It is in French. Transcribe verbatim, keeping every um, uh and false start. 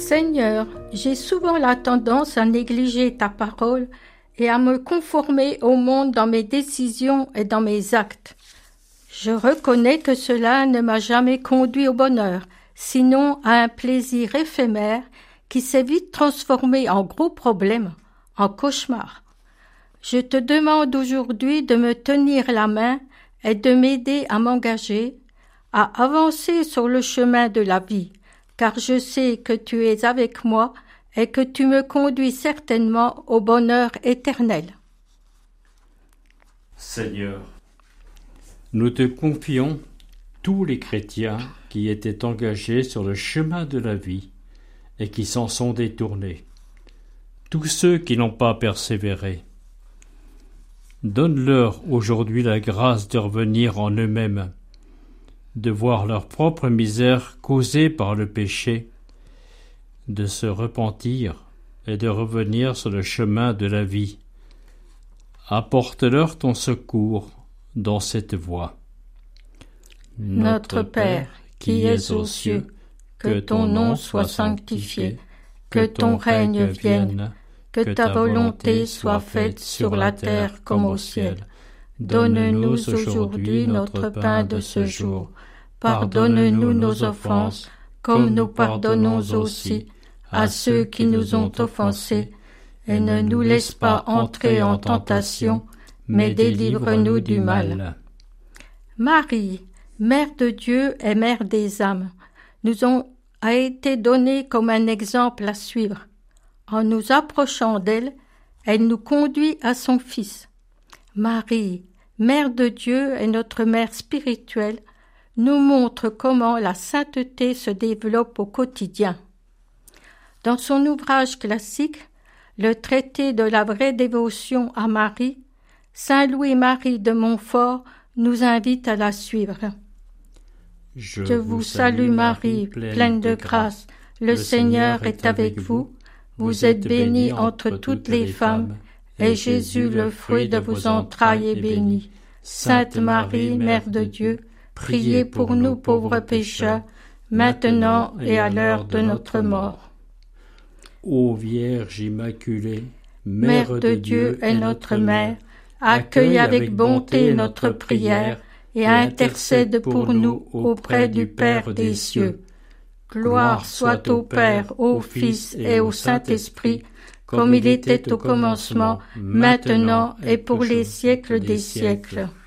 Seigneur, j'ai souvent la tendance à négliger ta parole et à me conformer au monde dans mes décisions et dans mes actes. Je reconnais que cela ne m'a jamais conduit au bonheur, sinon à un plaisir éphémère qui s'est vite transformé en gros problème, en cauchemar. Je te demande aujourd'hui de me tenir la main et de m'aider à m'engager, à avancer sur le chemin de la vie, car je sais que tu es avec moi et que tu me conduis certainement au bonheur éternel. Seigneur, nous te confions tous les chrétiens qui étaient engagés sur le chemin de la vie et qui s'en sont détournés, tous ceux qui n'ont pas persévéré. Donne-leur aujourd'hui la grâce de revenir en eux-mêmes, de voir leur propre misère causée par le péché, de se repentir et de revenir sur le chemin de la vie. Apporte-leur ton secours dans cette voie. Notre Père, qui es aux cieux, que ton nom soit sanctifié, que ton règne vienne, que ta volonté soit faite sur la terre comme au ciel. Donne-nous aujourd'hui notre pain de ce jour. Pardonne-nous nos offenses, comme nous pardonnons aussi à ceux qui nous ont offensés, et ne nous laisse pas entrer en tentation, mais délivre-nous du mal. Marie, Mère de Dieu et Mère des âmes, nous ont a été donnée comme un exemple à suivre. En nous approchant d'elle, elle nous conduit à son Fils. Marie, Mère de Dieu et notre Mère spirituelle, nous montre comment la sainteté se développe au quotidien. Dans son ouvrage classique, le traité de la vraie dévotion à Marie, saint Louis-Marie de Montfort nous invite à la suivre. Je, Je vous salue Marie, pleine de grâce, le Seigneur est avec vous. Vous êtes bénie entre toutes les femmes, et Jésus, le fruit de vos entrailles, est béni. Sainte Marie, Mère de Dieu, priez pour nous pauvres pécheurs, maintenant et à l'heure de notre mort. Ô Vierge Immaculée, Mère de Dieu et notre Mère, accueille avec bonté notre prière et intercède pour nous auprès du Père des cieux. Gloire soit au Père, au Fils et au Saint-Esprit, comme il était au commencement, maintenant et pour les siècles des siècles.